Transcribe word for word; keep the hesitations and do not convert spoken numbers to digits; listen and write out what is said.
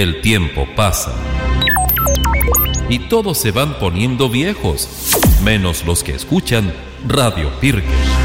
El tiempo pasa y todos se van poniendo viejos, menos los que escuchan Radio Pirque.